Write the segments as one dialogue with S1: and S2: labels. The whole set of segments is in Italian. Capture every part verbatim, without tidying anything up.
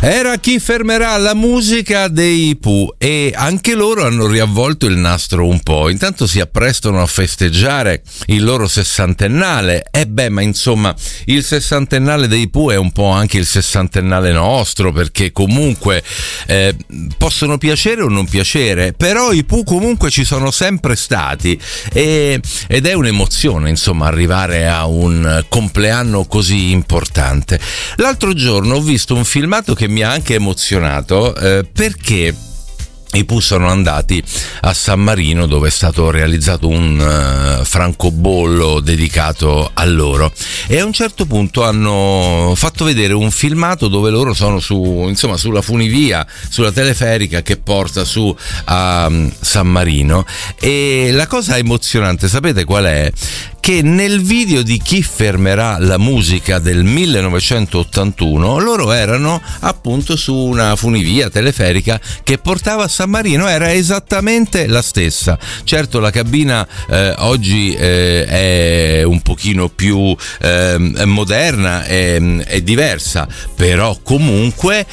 S1: Era Chi fermerà la musica dei Pooh, e anche loro hanno riavvolto il nastro un po'. Intanto si apprestano a festeggiare il loro sessantennale. E beh, ma insomma, il sessantennale dei Pooh è un po' anche il sessantennale nostro, perché comunque eh, possono piacere o non piacere, però i Pooh comunque ci sono sempre stati, e, ed è un'emozione insomma arrivare a un compleanno così importante. L'altro giorno ho visto un filmato che mi ha anche emozionato, eh, perché i Pooh sono andati a San Marino, dove è stato realizzato un uh, francobollo dedicato a loro, e a un certo punto hanno fatto vedere un filmato dove loro sono su, insomma, sulla funivia, sulla teleferica che porta su a um, San Marino. E la cosa emozionante, sapete qual è? Che nel video di Chi fermerà la musica del millenovecentottantuno loro erano appunto su una funivia teleferica che portava a San Marino, era esattamente la stessa. Certo, la cabina eh, oggi eh, è un pochino più eh, moderna, è, è diversa, però comunque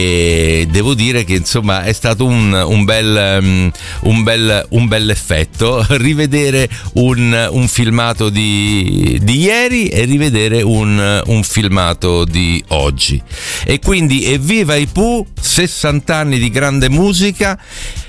S1: e devo dire che insomma è stato un, un bel um, un bel un bel effetto rivedere un, un filmato di, di ieri e rivedere un, un filmato di oggi. E quindi evviva i Pooh, sessanta anni di grande musica.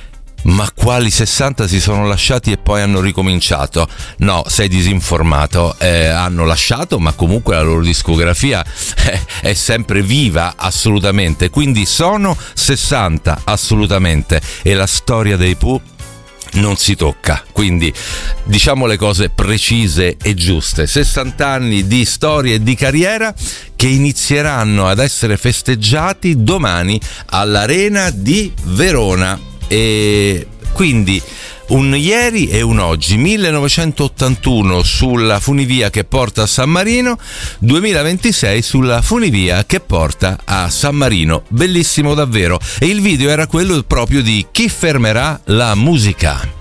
S1: Ma quali sessanta si sono lasciati e poi hanno ricominciato? No, sei disinformato. Eh, hanno lasciato, ma comunque la loro discografia è, è sempre viva, assolutamente. Quindi sono sessanta, assolutamente. E la storia dei Pooh non si tocca, quindi diciamo le cose precise e giuste. sessanta anni di storia e di carriera che inizieranno ad essere festeggiati domani all'Arena di Verona. E quindi un ieri e un oggi, millenovecentottantuno sulla funivia che porta a San Marino, duemilaventisei sulla funivia che porta a San Marino. Bellissimo davvero. E il video era quello proprio di Chi fermerà la musica.